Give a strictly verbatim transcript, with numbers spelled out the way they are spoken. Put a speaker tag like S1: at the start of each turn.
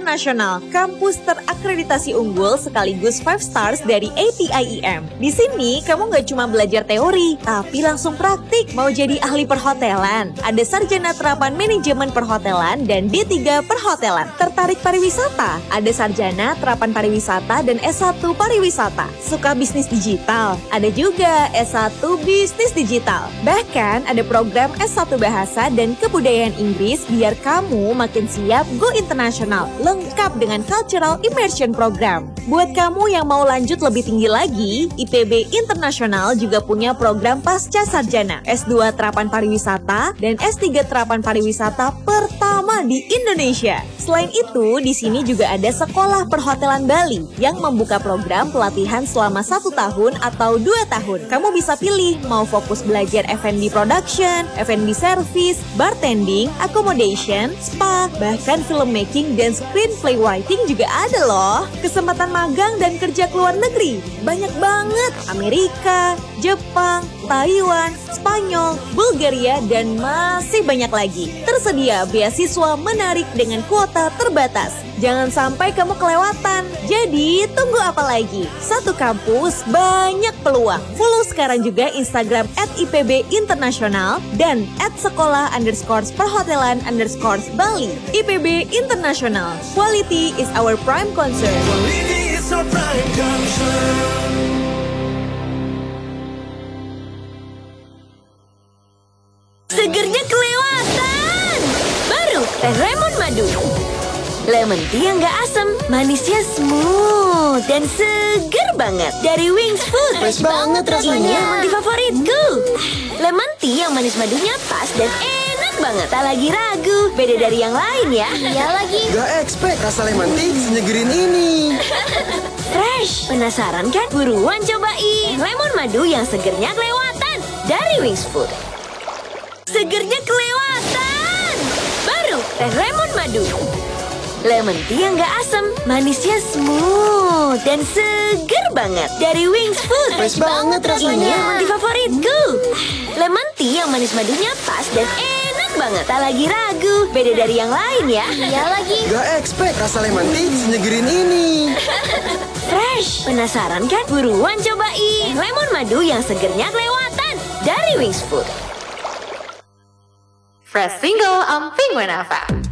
S1: International, kampus terakreditasi unggul sekaligus five stars dari A P I I M. Di sini kamu nggak cuma belajar teori, tapi langsung praktik. Mau jadi ahli perhotelan, ada sarjana terapan manajemen perhotelan dan D tiga perhotelan. Tertarik pariwisata, ada sarjana terapan pariwisata dan S satu pariwisata. Suka bisnis digital, ada juga S satu bisnis digital. Bahkan ada program S satu bahasa dan kebudayaan Inggris biar kamu makin siap go internasional, lengkap dengan cultural immersion program. Buat kamu yang mau lanjut lebih tinggi lagi, I P B Internasional juga punya program pasca sarjana S dua terapan pariwisata dan S tiga terapan pariwisata pertama di Indonesia. Selain itu, di sini juga ada Sekolah Perhotelan Bali yang membuka program pelatihan selama satu tahun atau dua tahun. Kamu bisa pilih mau fokus belajar F and B production, F and B service, bartending, accommodation, spa, bahkan filmmaking dan screenplay writing juga ada loh. Kesempatan magang dan kerja ke luar negeri banyak banget. Amerika, Jepang, Taiwan, Spanyol, Bulgaria, dan masih banyak lagi. Tersedia beasiswa menarik dengan kuota terbatas. Jangan sampai kamu kelewatan. Jadi tunggu apa lagi? Satu kampus, banyak peluang. Follow sekarang juga Instagram at I P B Internasional dan at sekolah underscore perhotelan underscore Bali. I P B Internasional. Quality is our prime concern.
S2: Quality is our prime concern.
S3: Segernya kelewatan. Baru teh lemon madu. Lemon tea yang gak asam, manisnya smooth dan seger banget dari Wings Food.
S4: Fresh banget rasanya.
S3: Ini yang di favoritku. Lemon tea yang manis madunya pas dan enak banget. Tak lagi ragu, beda dari yang lain ya.
S4: Iya lagi. Gak expect rasa lemon tea senyegerin ini.
S3: Fresh, penasaran kan? Buruan cobain lemon madu yang segernya kelewatan dari Wings Food. Segernya kelewatan. Baru teh lemon madu. Lemon tea yang gak asam, manisnya smooth dan seger banget dari Wings Food.
S4: Fresh banget rasanya.
S3: Ini yang di favoritku. Lemon tea yang manis madunya pas dan enak banget. Tak lagi ragu, beda dari yang lain ya. Iya lagi.
S4: Gak expect rasa lemon tea senyegerin ini.
S3: Fresh, penasaran kan? Buruan cobain lemon madu yang segernya kelewatan dari Wings Food.
S5: Fresh single on Penguin F M.